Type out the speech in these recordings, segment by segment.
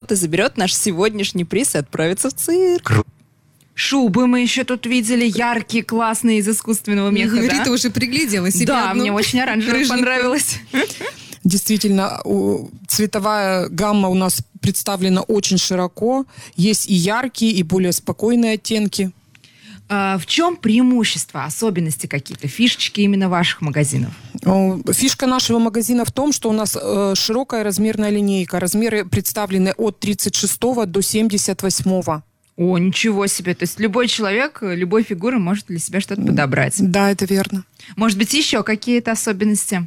побьет и заберет наш сегодняшний приз и отправится в цирк. Шубы мы еще тут видели, яркие, классные, из искусственного меха, да? Рита уже приглядела себе Да, одну. мне очень оранжевая понравилась. Действительно, цветовая гамма у нас представлена очень широко. Есть и яркие, и более спокойные оттенки. В чем преимущества, особенности какие-то, фишечки именно ваших магазинов? Фишка нашего магазина в том, что у нас широкая размерная линейка. Размеры представлены от 36 до 78. О, ничего себе. То есть любой человек, любой фигуры может для себя что-то подобрать. Да, это верно. Может быть, еще какие-то особенности?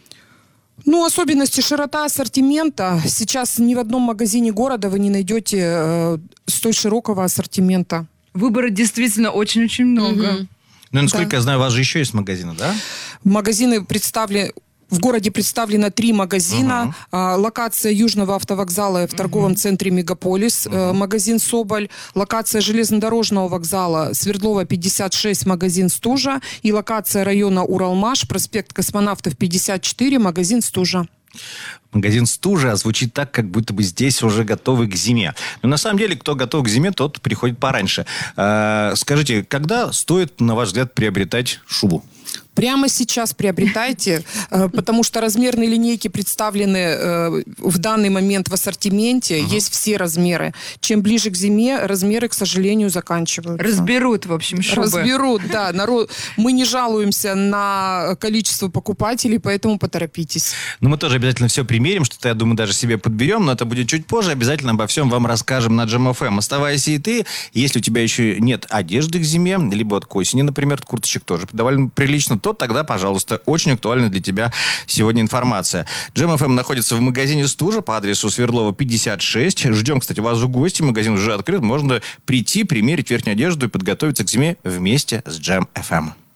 Особенности широта ассортимента. Сейчас ни в одном магазине города вы не найдете столь широкого ассортимента. Выбора действительно очень-очень много. Ну, насколько я знаю, у вас же еще есть магазины, да? Магазины представлены... В городе представлено 3 магазина. Локация Южного автовокзала в торговом центре «Мегаполис», магазин «Соболь». Локация железнодорожного вокзала Свердлова, 56, магазин «Стужа». И локация района Уралмаш, проспект Космонавтов, 54, магазин «Стужа». Магазин «Стужа» звучит так, как будто бы здесь уже готовы к зиме. Но на самом деле, кто готов к зиме, тот приходит пораньше. Скажите, когда стоит, на ваш взгляд, приобретать шубу? Прямо сейчас приобретайте, потому что размерные линейки представлены в данный момент в ассортименте. Есть все размеры. Чем ближе к зиме, размеры, к сожалению, заканчиваются. Разберут, в общем, шубы. Разберут, да. Мы не жалуемся на количество покупателей, поэтому поторопитесь. Ну, мы тоже обязательно все примерим, что-то, я думаю, даже себе подберем, но это будет чуть позже. Обязательно обо всем вам расскажем на Jam FM. Оставайся и ты. Если у тебя еще нет одежды к зиме, либо от к осени, например, курточек тоже довольно прилично, то тогда, пожалуйста, очень актуальна для тебя сегодня информация. Jam FM находится в магазине «Стужа» по адресу Свердлова, 56. Ждем, кстати, вас в гости. Магазин уже открыт. Можно прийти, примерить верхнюю одежду и подготовиться к зиме вместе с Jam FM.